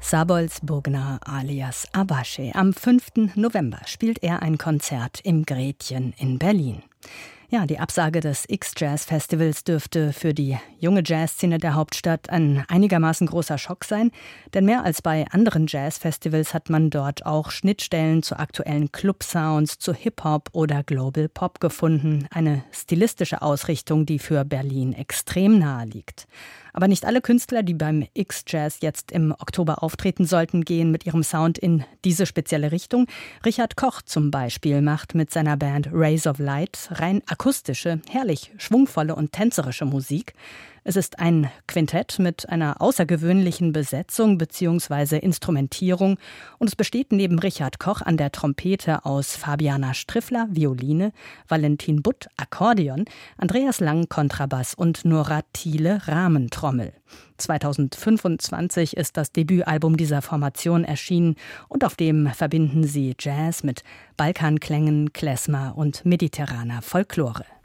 Sabols Bogna alias Abashe. Am 5. November spielt er ein Konzert im Gretchen in Berlin. Ja, die Absage des X-Jazz-Festivals dürfte für die junge Jazzszene der Hauptstadt ein einigermaßen großer Schock sein. Denn mehr als bei anderen Jazz-Festivals hat man dort auch Schnittstellen zu aktuellen Club-Sounds, zu Hip-Hop oder Global Pop gefunden. Eine stilistische Ausrichtung, die für Berlin extrem nahe liegt. Aber nicht alle Künstler, die beim X-Jazz jetzt im Oktober auftreten sollten, gehen mit ihrem Sound in diese spezielle Richtung. Richard Koch zum Beispiel macht mit seiner Band Rays of Light rein akustische, herrlich schwungvolle und tänzerische Musik. Es ist ein Quintett mit einer außergewöhnlichen Besetzung bzw. Instrumentierung und es besteht neben Richard Koch an der Trompete aus Fabiana Striffler, Violine, Valentin Butt, Akkordeon, Andreas Lang, Kontrabass und Nora Thiele, Rahmentrommel. 2025 ist das Debütalbum dieser Formation erschienen und auf dem verbinden sie Jazz mit Balkanklängen, Klezmer und mediterraner Folklore.